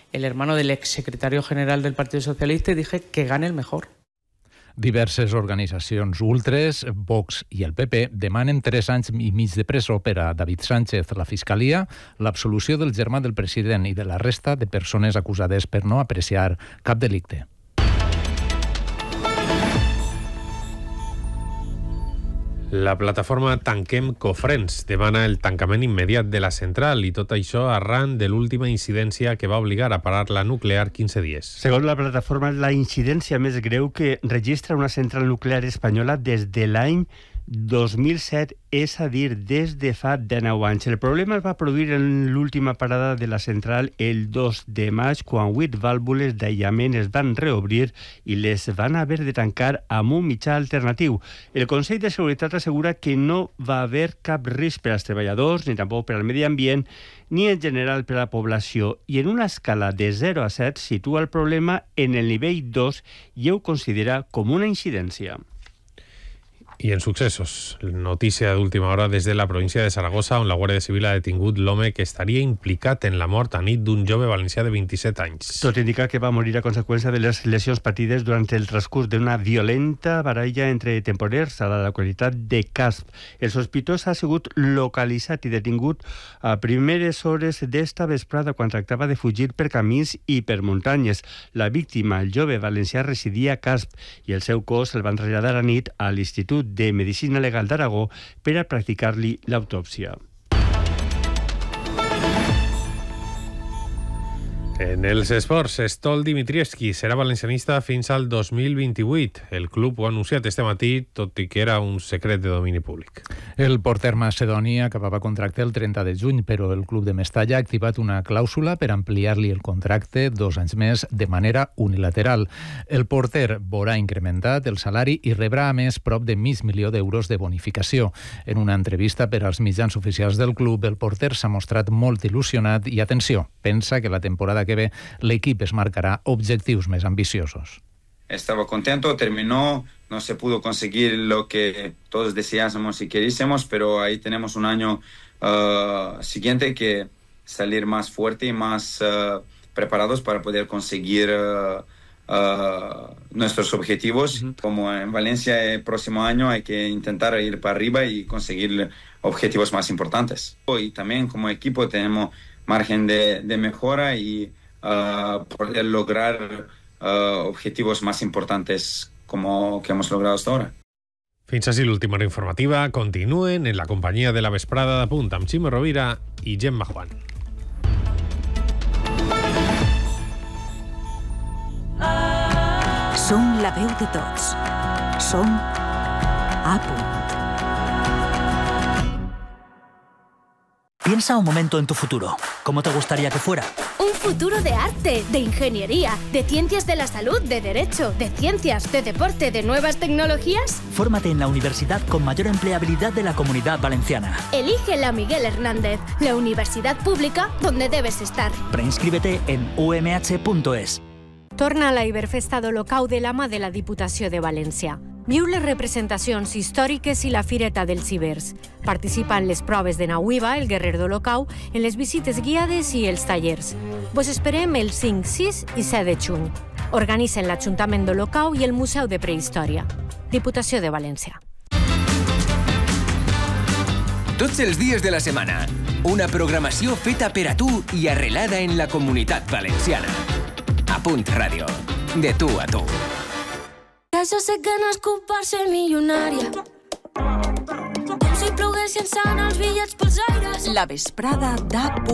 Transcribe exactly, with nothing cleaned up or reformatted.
el hermano del exsecretario general del Partido Socialista, y dije que gane el mejor. Diverses organitzacions ultres, Vox i el P P, demanen tres anys i mig de presó per a David Sánchez. La Fiscalia, l'absolució del germà del president i de la resta de persones acusades per no apreciar cap delicte. La plataforma Tanquem Cofrents demana el tancament immediat de la central, i tot això arran de l'última incidència que va obligar a parar la nuclear quinze dies. Segons la plataforma, la incidència més greu que registra una central nuclear espanyola des de l'any dos mil set, és a dir, des de fa dinou anys. El problema es va produir en l'última parada de la central el dos de maig, quan vuit vàlvules d'aïllament es van reobrir i les van haver de tancar amb un mitjà alternatiu. El Consell de Seguretat assegura que no va haver cap risc per als treballadors, ni tampoc per al medi ambient, ni en general per a la població, i en una escala de zero a set situa el problema en el nivell dos i ho considera com una incidència. I en successos, notícia d'última hora des de la província de Saragossa, on la Guàrdia Civil ha detingut l'home que estaria implicat en la mort a nit d'un jove valencià de vint-i-set anys. Tot indica que va morir a conseqüència de les lesions patides durant el transcurs d'una violenta baralla entre temporers a la localitat de Casp. El sospitós ha sigut localitzat i detingut a primeres hores d'esta vesprada, quan tractava de fugir per camins i per muntanyes. La víctima, el jove valencià, residia a Casp i el seu cos el van traslladar a nit a l'Institut de Medicina Legal d'Aragó per a practicar-li l'autòpsia. En els esports, Stol Dimitrievski serà valencianista fins al dos mil vint-i-vuit. El club ho ha anunciat este matí, tot i que era un secret de domini públic. El porter macedoni acabava contracte el trenta de juny, però el club de Mestalla ha activat una clàusula per ampliar-li el contracte dos anys més de manera unilateral. El porter veurà incrementat el salari i rebrà a més prop de mig milió d'euros de bonificació. En una entrevista per als mitjans oficials del club, el porter s'ha mostrat molt il·lusionat i, atenció, pensa que la temporada que ve l'equip es marcarà objectius més ambiciosos. Estaba contento, terminó, no se pudo conseguir lo que todos deseásemos y queríamos, pero ahí tenemos un año uh, siguiente que salir más fuerte y más uh, preparados para poder conseguir uh, uh, nuestros objetivos. Uh-huh. Como en Valencia el próximo año hay que intentar ir para arriba y conseguir objetivos más importantes. Y también como equipo tenemos margen de, de mejora y uh, poder lograr uh, objetivos más importantes como que hemos logrado hasta ahora. Fins així l'última hora informativa. Continuen en la companyia de la vesprada de Punt amb Ximo Rovira i Gemma Juan. Som la veu de tots. Som A Punt. Piensa un momento en tu futuro. ¿Cómo te gustaría que fuera? Un futuro de arte, de ingeniería, de ciencias de la salud, de derecho, de ciencias, de deporte, de nuevas tecnologías. Fórmate en la universidad con mayor empleabilidad de la Comunidad Valenciana. Elige la Miguel Hernández, la universidad pública donde debes estar. Preinscríbete en u eme hache punto es. Torna la Iberfesta d'Olocau de la mà de la Diputació de València. Viu les representacions històriques i la Fireta dels Cibers. Participa en les proves de Nauiva, el Guerrer d'Olocau, en les visites guiades i els tallers. Vos esperem el cinc, sis i set de juny. Organitzen l'Ajuntament d'Olocau i el Museu de Prehistòria. Diputació de València. Tots els dies de la setmana, una programació feta per a tu i arrelada en la Comunitat Valenciana. A Punt Ràdio, de tu a tu. Això sé que no és culpa ser milionària. Com si ploguessin sant els bitllets pels aires. La vesprada d'A Punt.